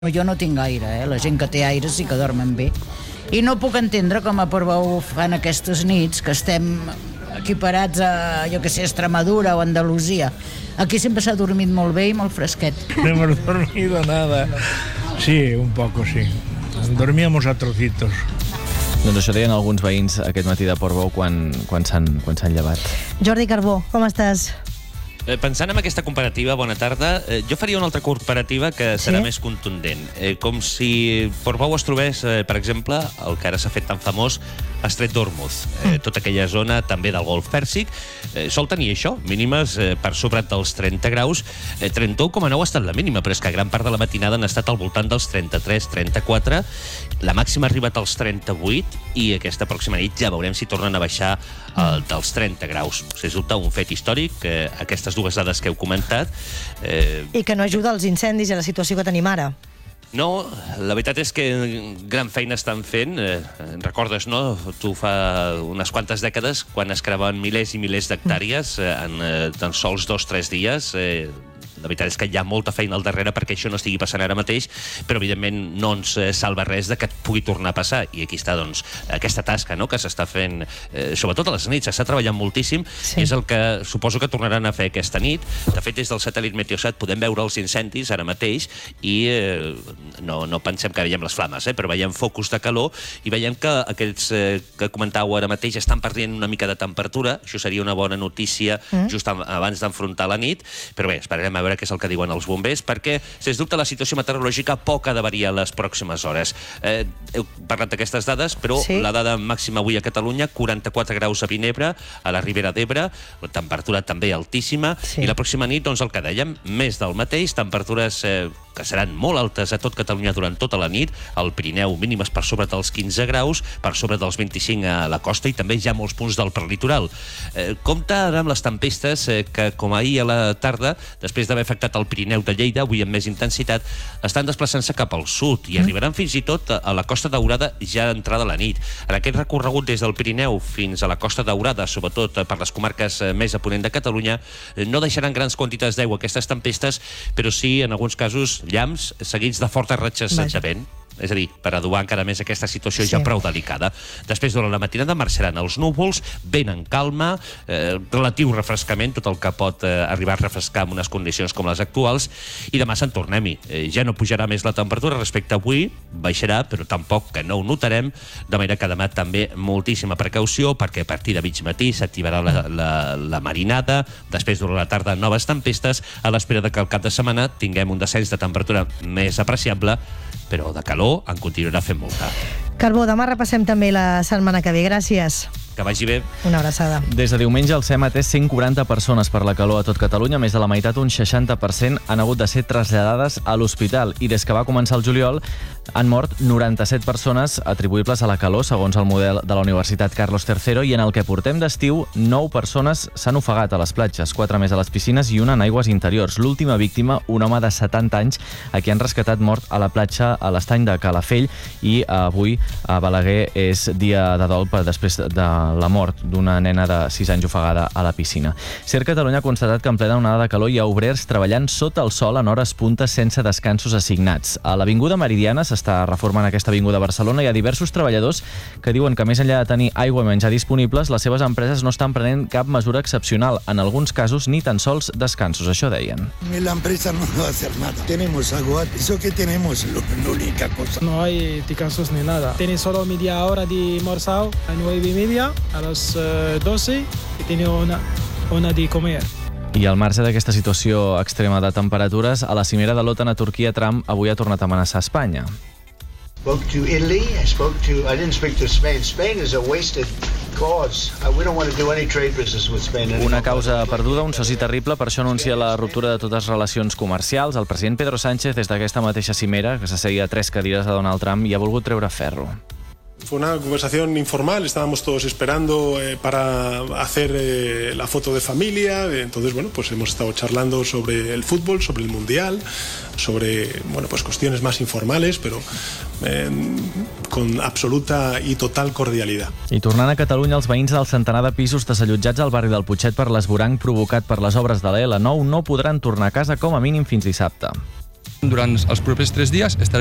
Jo no tinc gaire, la gent que té aire sí que dormen bé. I no puc entendre com a Portbou fan aquestes nits, que estem equiparats a, jo que sé, Extremadura o Andalusia. Aquí sempre s'ha dormit molt bé i molt fresquet. No hemos dormido nada. Sí, un poco, sí. Dormíamos a trocitos. Doncs això deien alguns veïns aquest matí de Portbou quan s'han llevat. Jordi Carbó, com estàs? Pensant en aquesta comparativa, bona tarda, jo faria una altra comparativa que serà més contundent. Com si Portbou es trobés, per exemple, el que ara s'ha fet tan famós, Estret d'Hormuz. Tota aquella zona també del Golf Pèrsic sol tenir això, mínimes per sobre dels 30 graus. 31,9 ha estat la mínima, però és que gran part de la matinada han estat al voltant dels 33, 34. La màxima ha arribat als 38 i aquesta pròxima nit ja veurem si tornen a baixar dels 30 graus. Sens dubte, un fet històric, aquestes dues dades que heu comentat. I que no ajuda als incendis i a la situació que tenim ara. No, la veritat és que gran feina estan fent. Recordes, no? Tu fa unes quantes dècades, quan es cremaven milers i milers d'hectàrees en tan sols 2 o 3 dies. La veritat és que hi ha molta feina al darrere perquè això no estigui passant ara mateix, però evidentment no ens salva res de que et pugui tornar a passar. I aquí està, doncs, aquesta tasca, no?, que s'està fent, sobretot a les nits, s'està treballant moltíssim, i és el que suposo que tornaran a fer aquesta nit. De fet, des del satèl·lit Meteosat podem veure els incendis ara mateix i no pensem que veiem les flames, però veiem focus de calor i veiem que aquells que comentàveu ara mateix estan perdent una mica de temperatura. Això seria una bona notícia just abans d'enfrontar la nit, però bé, esperarem a veure què és el que diuen els bombers, perquè, sens dubte, la situació meteorològica poc ha de variar les pròximes hores. Heu parlat d'aquestes dades, però la dada màxima avui a Catalunya, 44 graus a Vinebre, a la Ribera d'Ebre, la temperatura també altíssima, i la pròxima nit, doncs el que dèiem, més del mateix, temperatures que seran molt altes a tot Catalunya durant tota la nit, al Pirineu mínimes per sobre dels 15 graus, per sobre dels 25 a la costa i també ja molts punts del prelitoral. Compte ara amb les tempestes que, com ahir a la tarda, després d'haver afectat el Pirineu de Lleida, avui amb més intensitat, estan desplaçant-se cap al sud i arribaran fins i tot a la Costa Daurada ja d'entrada a la nit. En aquest recorregut des del Pirineu fins a la Costa Daurada, sobretot per les comarques més a ponent de Catalunya, no deixaran grans quantitats d'aigua aquestes tempestes, però sí, en alguns casos, llamps seguits de fortes ratxes de vent. És a dir, per adobar encara més aquesta situació ja prou delicada. Després, durant la matinada, marxaran els núvols, vent en calma, relatiu refrescament, tot el que pot arribar a refrescar en unes condicions com les actuals, i demà se'n tornem-hi. Ja no pujarà més la temperatura respecte a avui, baixarà, però tampoc que no ho notarem, de manera que demà també moltíssima precaució, perquè a partir de mig matí s'activarà la marinada, després, durant la tarda, noves tempestes, a l'espera de que al cap de setmana tinguem un descens de temperatura més apreciable, però de calor en continuarà fent molta. Carbó, demà repassem també la setmana que ve. Gràcies. Que vagi bé. Una abraçada. Des de diumenge el SEM ha atès 140 persones per la calor a tot Catalunya, més de la meitat, un 60%, han hagut de ser traslladades a l'hospital. I des que va començar el juliol han mort 97 persones atribuïbles a la calor, segons el model de la Universitat Carlos III, i en el que portem d'estiu, 9 persones s'han ofegat a les platges, 4 més a les piscines i una en aigües interiors. L'última víctima, un home de 70 anys, a qui han rescatat mort a la platja a l'estany de Calafell, i avui a Balaguer és dia de dol després de la mort d'una nena de 6 anys ofegada a la piscina. SER Catalunya ha constatat que en plena onada de calor hi ha obrers treballant sota el sol en hores puntes sense descansos assignats. A l'Avinguda Meridiana s'està reformant aquesta avinguda a Barcelona i hi ha diversos treballadors que diuen que més enllà de tenir aigua i menjar disponibles, les seves empreses no estan prenent cap mesura excepcional. En alguns casos, ni tan sols descansos. Això deien. La empresa no va a hacer nada. Tenemos agua, eso que tenemos, la única cosa. No hay descansos ni nada. Tiene solo media hora de almorzado a 9:30, a las 12 y tiene una de comer. I al marge d'aquesta situació extrema de temperatures, a la cimera de l'OTAN a Turquia, Trump avui ha tornat a amenaçar Espanya. Spoke to Italy, I didn't speak to Spain. Spain is a wasted cause. We don't want to do any trade business with Spain anymore. Una causa perduda, un soci terrible, per això anuncia la ruptura de totes les relacions comercials. El president Pedro Sánchez, des d'aquesta mateixa cimera, que s'asseia a 3 cadires de Donald Trump, hi ha volgut treure ferro. Fue una conversación informal, estábamos todos esperando para hacer la foto de familia, entonces bueno, pues hemos estado charlando sobre el fútbol, sobre el mundial, sobre pues cuestiones más informales, pero con absoluta i total cordialitat. I tornant a Catalunya, els veïns del centenar de pisos desallotjats al barri del Putxet per l'esvoranc provocat per les obres de l'L9 no podran tornar a casa com a mínim fins dissabte. Durant els propers 3 dies estarem